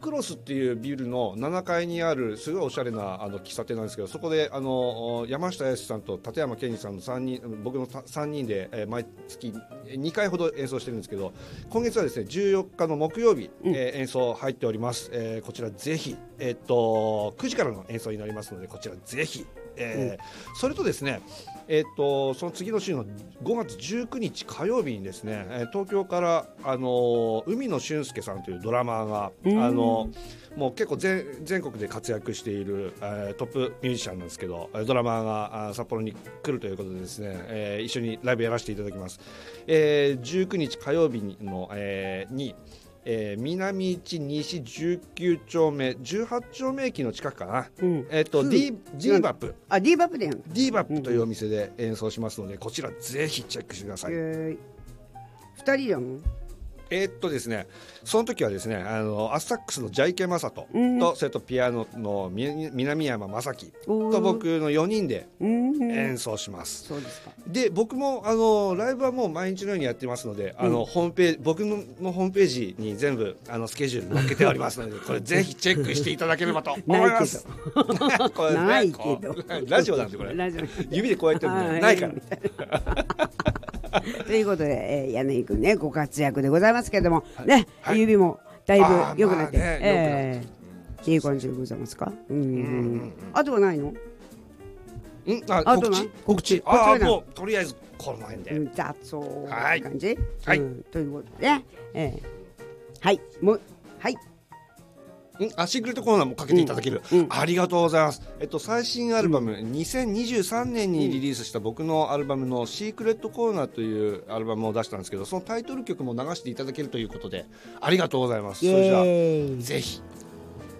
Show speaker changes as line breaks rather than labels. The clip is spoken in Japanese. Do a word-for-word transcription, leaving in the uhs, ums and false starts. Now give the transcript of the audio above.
クロスっていうビルのななかいにあるすごいおしゃれなあの喫茶店なんですけど、そこであの山下康さんと立山健二さんのさんにん、僕のさんにんで、えー、毎月にかいほど演奏してるんですけど、今月はですねじゅうよっかの木曜日、うん、えー、演奏入っております。えー、こちらぜひ、えー、っとくじからの演奏になりますので、こちらぜひ、えーうん、それとですね、えー、っとその次の週のごがつじゅうくにち火曜日にですね、えー、東京から、あのー、海野俊介さんというドラマーが、あのー、もう結構 全, 全国で活躍している、えー、トップミュージシャンなんですけど、ドラマーが札幌に来るということでですね、えー、一緒にライブやらせていただきます。えー、じゅうくにち火曜日の、えー、にえー、南一西じゅうきゅうちょうめじゅうはちちょうめ駅の近くかな、うん、えー、と D バップ
あ D バップでやん
D バップというお店で演奏しますので、こちらぜひチェックしてください。
ふたりやん。
えー、っとですねその時はですね、あのアスサックスのジャイケマサトと、うん、それとピアノの南山正樹と僕のよにんで演奏します。
そうですか。
で僕もあのライブはもう毎日のようにやってますので、あの、うん、ホームページ僕のホームページに全部あのスケジュール載っけておりますので、これぜひチェックしていただければと思います。これ、ね、
ないけど
ラジオなんでこれ指でこうやってるのないから
ということで、えー、柳井くんねご活躍でございますけれども、はい、ね、はい、指もだいぶ良くなって、まあね、えー、いい感じでございますか。うんうん、うん、あとはないの？ん
あ
あと
告知告知ああもうとりあえずこの辺で、
うん、雑草
はい
感じ、
はい、
うん、ということでね、えー、はいもうはい
あシークレットコーナーもかけていただける、うんうん、ありがとうございます。えっと、最新アルバム、うん、にせんにじゅうさんねんにリリースした僕のアルバムのシークレットコーナーというアルバムを出したんですけど、そのタイトル曲も流していただけるということでありがとうございます。それじゃあぜひ